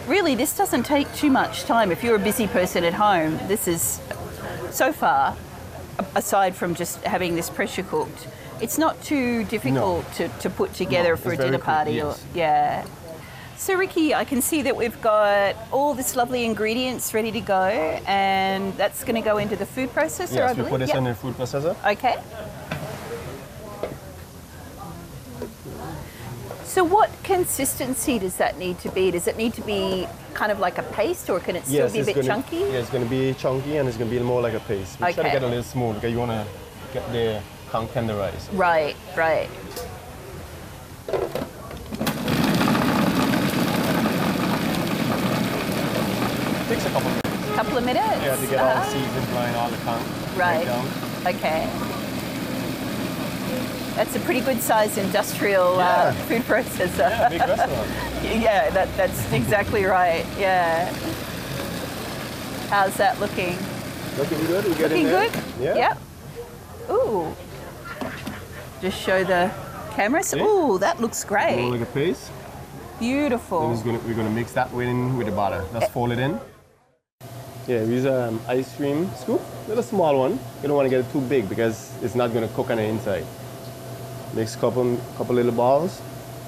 really, this doesn't take too much time. If you're a busy person at home, this is, so far, aside from just having this pressure cooked, it's not too difficult to put together for a dinner party. Yes. Yeah. So Ricky, I can see that we've got all this lovely ingredients ready to go, and that's going to go into the food processor, I Yes, we believe? put this in the food processor. Okay. So what consistency does that need to be? Does it need to be kind of like a paste, or can it still be a bit chunky? Yeah, it's going to be chunky and it's going to be more like a paste. We try to Okay. get a little smooth because you want to get the tongue tenderized. Right, right. Takes a couple of minutes. Couple of minutes? Yeah, to get all the seasons line, all the tongue Right. down. Okay. That's a pretty good sized industrial food processor. Yeah, big restaurant. Yeah, that's exactly right. Yeah. How's that looking? Looking good? We get Looking in there? good? Yeah. Yep. Ooh. Just show the cameras. See? Ooh, that looks More great. like a paste. Beautiful. Then we're going to mix that with the butter. Just fold it in. Yeah, we use an ice cream scoop, little small one. You don't want to get it too big because it's not going to cook on the inside. Mix a couple little balls.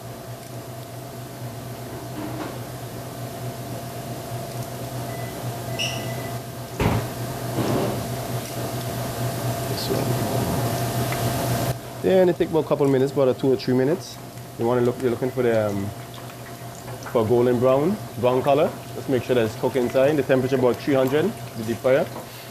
This one. Then it takes about a couple of minutes, about 2 or 3 minutes. You're looking for the for golden brown color. Just make sure that it's cooked inside. The temperature about 300, the deep fryer.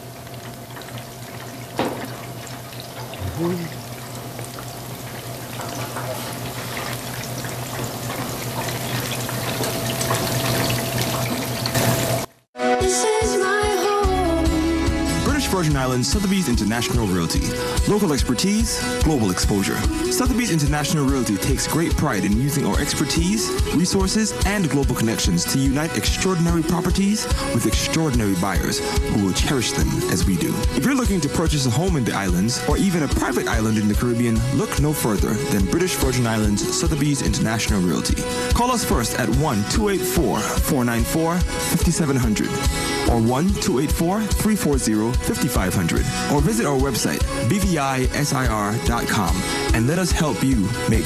This is my home. British Virgin Islands Sotheby's International Realty. Local expertise, global exposure. Sotheby's International Realty takes great pride in using our expertise, resources, and global connections to unite extraordinary properties with extraordinary buyers who will cherish them as we do. If you're looking to purchase a home in the islands or even a private island in the Caribbean, look no further than British Virgin Islands Sotheby's International Realty. Call us first at 1-284-494-5700 or 1-284-340-5500 or visit our website bvisir.com and let us help you make